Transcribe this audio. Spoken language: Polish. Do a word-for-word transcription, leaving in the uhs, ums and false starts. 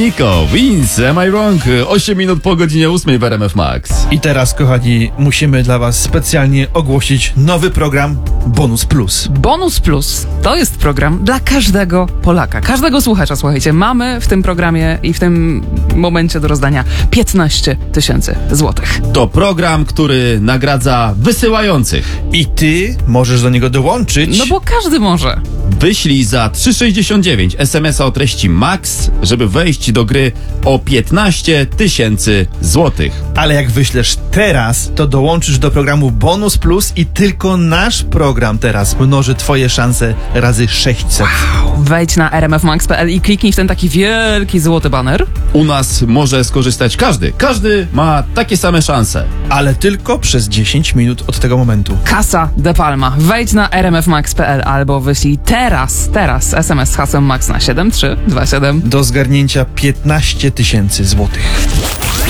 Nico, Vince, Am I Wrong? osiem minut po godzinie ósmej w R M F Max. I teraz, kochani, musimy dla was specjalnie ogłosić nowy program Bonus Plus. Bonus Plus to jest program dla każdego Polaka, każdego słuchacza. Słuchajcie, mamy w tym programie i w tym momencie do rozdania piętnaście tysięcy złotych. To program, który nagradza wysyłających. I ty możesz do niego dołączyć. No bo każdy może. Wyślij za trzy sześćdziesiąt dziewięć es em es a o treści MAX, żeby wejść do gry o piętnaście tysięcy złotych. Ale jak wyślesz teraz, to dołączysz do programu Bonus Plus i tylko nasz program teraz mnoży twoje szanse razy sześćset. Wejdź na r m f max kropka p l i kliknij w ten taki wielki złoty baner. U nas może skorzystać każdy. Każdy ma takie same szanse. Ale tylko przez dziesięć minut od tego momentu. Casa de Palma. Wejdź na r m f max kropka p l albo wyślij teraz, teraz es em es z hasłem MAX na siedem trzy dwa siedem. Do zgarnięcia piętnaście tysięcy złotych.